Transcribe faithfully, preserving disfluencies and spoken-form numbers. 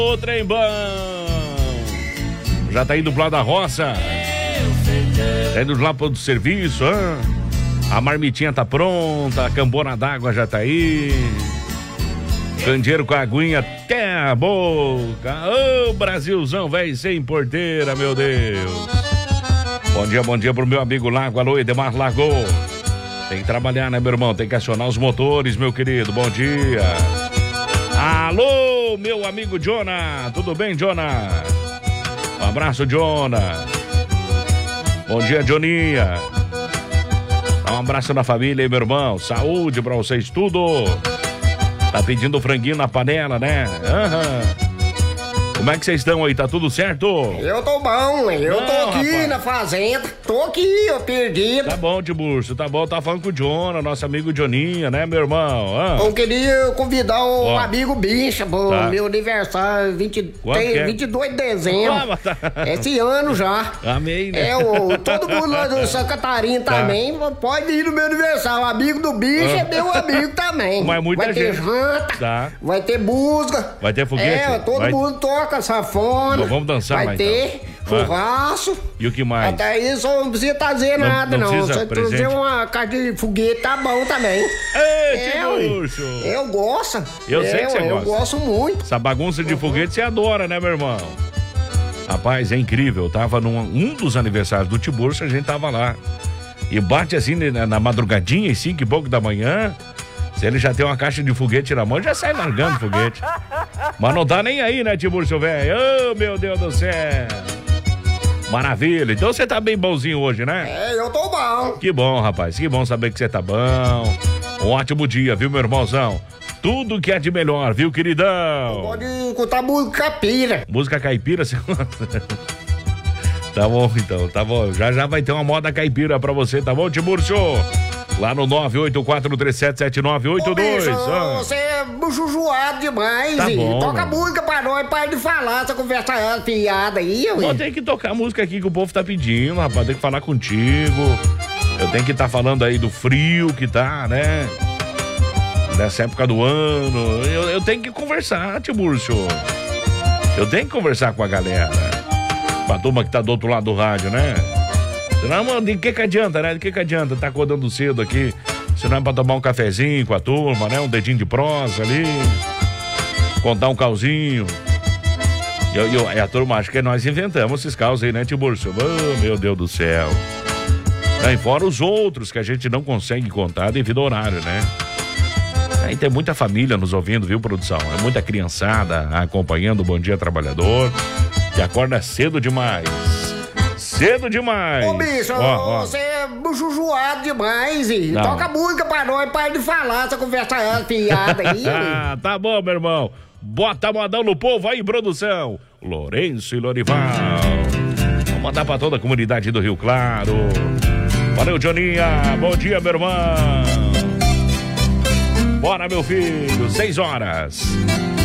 O trem bom. Já tá indo pro lado da roça. Tá indo lá pro serviço, hein? A marmitinha tá pronta, a cambona d'água já tá aí. Candeeiro com a aguinha até a boca. Ô, oh, Brasilzão, velho, sem porteira, meu Deus. Bom dia, bom dia pro meu amigo Lago. Alô, Edemar Lago. Tem que trabalhar, né, meu irmão? Tem que acionar os motores, meu querido. Bom dia. Alô, meu amigo Jonah. Tudo bem, Jonah? Um abraço, Jonah. Bom dia, Joninha. Dá um abraço na família aí, meu irmão. Saúde pra vocês, tudo. Tá pedindo franguinho na panela, né? Aham. Como é que vocês estão aí? Tá tudo certo? Eu tô bom, eu Não, tô aqui rapaz. na fazenda. Tô aqui, eu perdido. Tá bom, Tiburcio, tá bom. Tá falando com o Jonah, nosso amigo Joninha, né, meu irmão? Ah. Eu queria convidar o oh. amigo Bicha pro tá. meu aniversário, vinte, tem, é? vinte e dois de dezembro. Ah, tá. Esse ano já. Amém, né? É, o, todo mundo lá do Santa Catarina tá. também pode ir no meu aniversário. O amigo do Bicho ah. é meu amigo também. Mas muita vai gente. ter janta, tá. vai ter música. Vai ter foguete? É, todo vai... mundo toca safona. Vamos dançar, vai ter então. churrasco. E o que mais? Até isso não precisa trazer não, nada, não. não. Você trazer uma caixa de foguete tá bom também. Ei, é, eu gosto. Eu sei é, que você eu gosta. Eu gosto muito. Essa bagunça de uhum. foguete você adora, né, meu irmão? Rapaz, é incrível. Eu tava num um dos aniversários do Tiburcio, a gente tava lá. E bate assim na, na madrugadinha, às cinco e pouco da manhã. Se ele já tem uma caixa de foguete na mão, já sai largando foguete. Mas não tá nem aí, né, Tiburcio, velho? Oh, meu Deus do céu. Maravilha. Então você tá bem bonzinho hoje, né? É, eu tô bom. Que bom, rapaz. Que bom saber que você tá bom. Um ótimo dia, viu, meu irmãozão? Tudo que é de melhor, viu, queridão? Pode escutar música caipira. Música caipira, você gosta? Tá bom, então, tá bom. Já já vai ter uma moda caipira pra você, tá bom, Tiburcio? Lá no nove oito quatro três sete sete nove oito dois. Ô, bicho, ah. Você é bujujuado demais. Tá bom, toca mano. música pra nós, para de falar essa conversa fiada aí. Eu tenho que tocar a música aqui que o povo tá pedindo, rapaz. Tem que falar contigo. Eu tenho que estar tá falando aí do frio que tá, né? Nessa época do ano. Eu, eu tenho que conversar, Tiburcio. Eu tenho que conversar com a galera. Com a turma que tá do outro lado do rádio, né? Não, mano, de que que adianta, né? De que que adianta tá acordando cedo aqui? Se não é pra tomar um cafezinho com a turma, né? Um dedinho de prosa ali. Contar um calzinho. E eu, eu, a turma acha que nós inventamos esses caos aí, né, Tiburcio? Oh, meu Deus do céu. E fora os outros que a gente não consegue contar devido ao horário, né? Aí tem muita família nos ouvindo, viu, produção? É muita criançada acompanhando o Bom Dia Trabalhador. Que acorda cedo demais. Cedo demais. Ô, bicho, ó, ó. você é bujujuado demais. E toca música pra nós, para de falar essa conversa fiada aí. Tá bom, meu irmão. Bota modão no povo aí, produção. Lourenço e Lorival. Vamos mandar pra toda a comunidade do Rio Claro. Valeu, Joninha. Bom dia, meu irmão. Bora, meu filho. Seis horas.